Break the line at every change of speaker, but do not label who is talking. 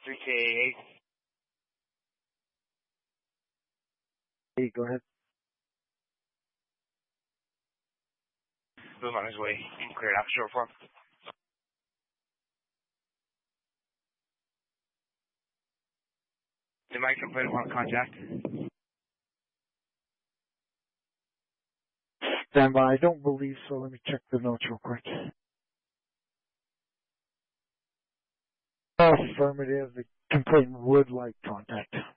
3K8.
Hey, go ahead.
Boom on his way. Cleared out. Short form. The Mike complaint upon contact.
Stand by. I don't believe so. Let me check the notes real quick. Affirmative. The complainant would like contact.